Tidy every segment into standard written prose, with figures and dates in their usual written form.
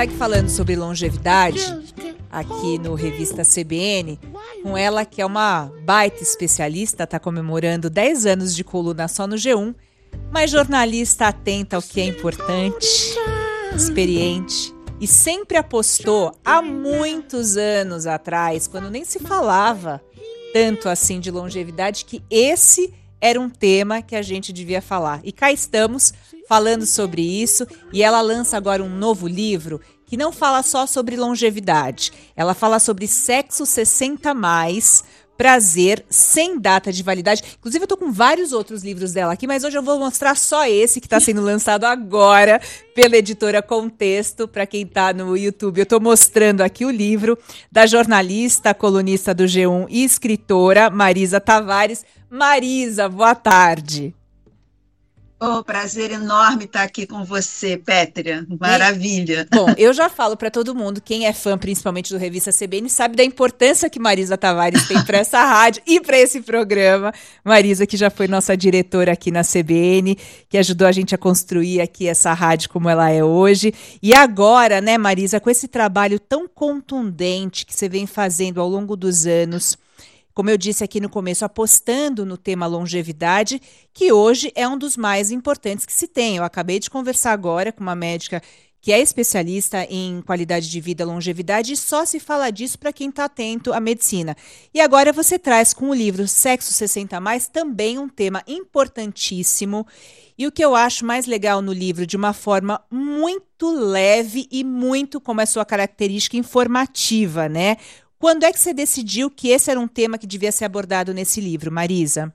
segue falando sobre longevidade aqui no Revista CBN, com ela que é uma baita especialista, está comemorando 10 anos de coluna só no G1, mas jornalista atenta ao que é importante, experiente e sempre apostou há muitos anos atrás, quando nem se falava tanto assim de longevidade, que esse era um tema que a gente devia falar. E cá estamos falando sobre isso, e ela lança agora um novo livro que não fala só sobre longevidade. Ela fala sobre sexo 60+, prazer sem data de validade. Inclusive eu tô com vários outros livros dela aqui, mas hoje eu vou mostrar só esse que está sendo lançado agora pela editora Contexto, para quem tá no YouTube. Eu tô mostrando aqui o livro da jornalista, colunista do G1 e escritora Marisa Tavares. Marisa, boa tarde. Prazer enorme estar aqui com você, Pétria. Maravilha. Bom, eu já falo para todo mundo, quem é fã principalmente do Revista CBN, sabe da importância que Marisa Tavares tem para essa rádio e para esse programa. Marisa, que já foi nossa diretora aqui na CBN, que ajudou a gente a construir aqui essa rádio como ela é hoje. E agora, né, Marisa, com esse trabalho tão contundente que você vem fazendo ao longo dos anos, como eu disse aqui no começo, apostando no tema longevidade, que hoje é um dos mais importantes que se tem. Eu acabei de conversar agora com uma médica que é especialista em qualidade de vida e longevidade, e só se fala disso para quem está atento à medicina. E agora você traz com o livro Sexo 60+, também um tema importantíssimo. E o que eu acho mais legal no livro, de uma forma muito leve e muito, como é a sua característica, informativa, né? Quando é que você decidiu que esse era um tema que devia ser abordado nesse livro, Marisa?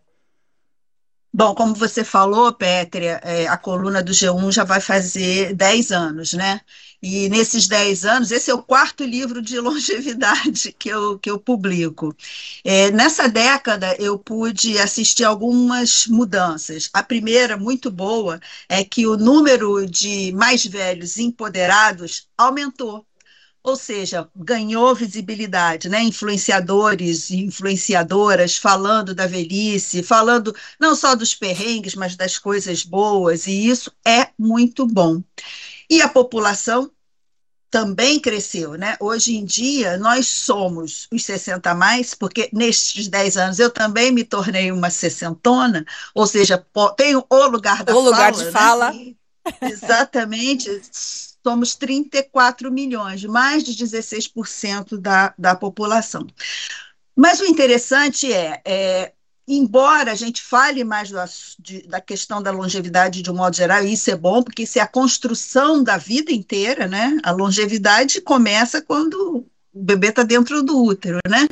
Bom, como você falou, Pétria, a coluna do G1 já vai fazer 10 anos, né? E nesses 10 anos, esse é o quarto livro de longevidade que eu publico. Nessa década, eu pude assistir algumas mudanças. A primeira, muito boa, é que o número de mais velhos empoderados aumentou. Ou seja, ganhou visibilidade, né? Influenciadores e influenciadoras falando da velhice, falando não só dos perrengues, mas das coisas boas, e isso é muito bom. E a população também cresceu, né? Hoje em dia, nós somos os 60+, porque nestes 10 anos eu também me tornei uma sessentona, ou seja, tenho o lugar da fala. O lugar de fala. Né? Exatamente. Somos 34 milhões, mais de 16% da população. Mas o interessante embora a gente fale mais da questão da longevidade de um modo geral, e isso é bom, porque isso é a construção da vida inteira, né? A longevidade começa quando o bebê está dentro do útero, né?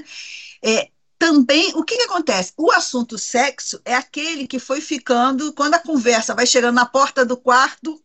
Também, o que acontece? O assunto sexo é aquele que foi ficando, quando a conversa vai chegando na porta do quarto,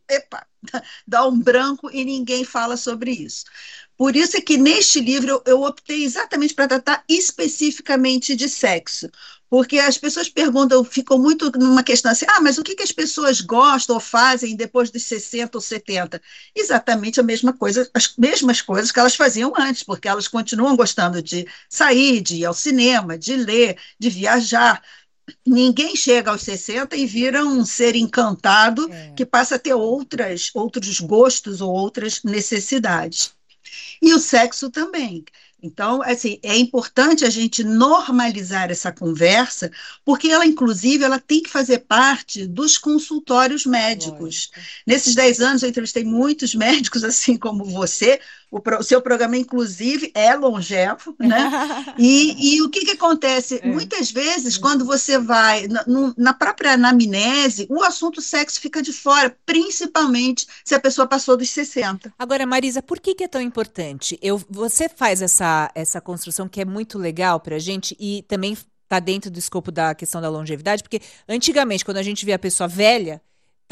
dá um branco e ninguém fala sobre isso. Por isso é que neste livro eu optei exatamente para tratar especificamente de sexo, porque as pessoas perguntam, ficam muito numa questão assim, mas o que as pessoas gostam ou fazem depois dos 60 ou 70? Exatamente a mesma coisa, as mesmas coisas que elas faziam antes, porque elas continuam gostando de sair, de ir ao cinema, de ler, de viajar. Ninguém chega aos 60 e vira um ser encantado que passa a ter outros gostos ou outras necessidades. E o sexo também. Então, assim, é importante a gente normalizar essa conversa, porque ela, inclusive, ela tem que fazer parte dos consultórios médicos. Nesses 10 anos, eu entrevistei muitos médicos, assim como você. O seu programa, inclusive, é longevo, né? E o que acontece? Muitas vezes, quando você vai na própria anamnese, o assunto sexo fica de fora, principalmente se a pessoa passou dos 60. Agora, Marisa, por que é tão importante? Você faz essa construção que é muito legal para a gente e também está dentro do escopo da questão da longevidade, porque antigamente, quando a gente via a pessoa velha,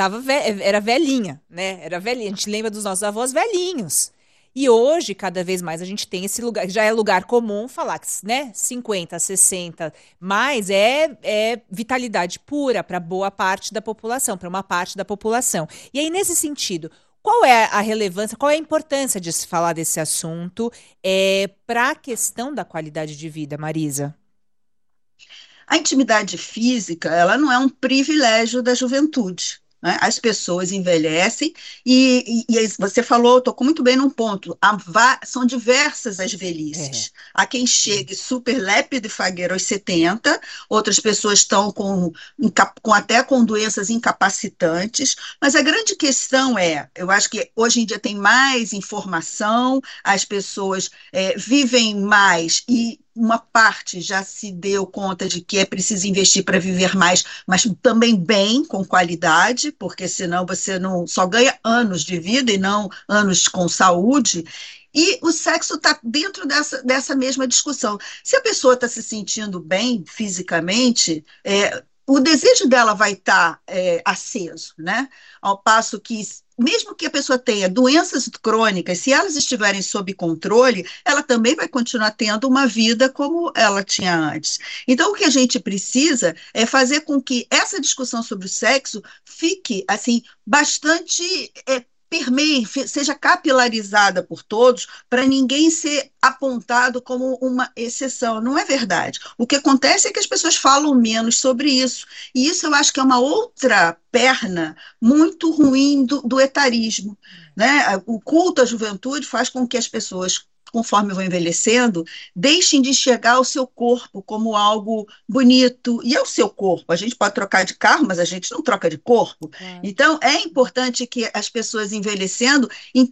era velhinha, né? Era velhinha. A gente lembra dos nossos avós velhinhos. E hoje, cada vez mais, a gente tem esse lugar, já é lugar comum falar que, né, 50, 60, mais é vitalidade pura para boa parte da população, para uma parte da população. E aí, nesse sentido, qual é a relevância, qual é a importância de se falar desse assunto para a questão da qualidade de vida, Marisa? A intimidade física, ela não é um privilégio da juventude. né? As pessoas envelhecem e você falou, tocou muito bem num ponto, são diversas as É. velhices. Há quem chegue super lépido e fagueiro aos 70, outras pessoas estão até com doenças incapacitantes, mas a grande questão eu acho que hoje em dia tem mais informação, as pessoas vivem mais e uma parte já se deu conta de que é preciso investir para viver mais, mas também bem, com qualidade, porque senão você não só ganha anos de vida e não anos com saúde. E o sexo está dentro dessa mesma discussão. Se a pessoa está se sentindo bem fisicamente, o desejo dela vai estar aceso, né? Ao passo que, mesmo que a pessoa tenha doenças crônicas, se elas estiverem sob controle, ela também vai continuar tendo uma vida como ela tinha antes. Então, o que a gente precisa é fazer com que essa discussão sobre o sexo fique assim bastante permeie, seja capilarizada por todos, para ninguém ser apontado como uma exceção. Não é verdade. O que acontece é que as pessoas falam menos sobre isso. E isso eu acho que é uma outra perna muito ruim do etarismo, né? O culto à juventude faz com que as pessoas, conforme vão envelhecendo, deixem de enxergar o seu corpo como algo bonito. E é o seu corpo. A gente pode trocar de carro, mas a gente não troca de corpo. Claro. Então, é importante que as pessoas envelhecendo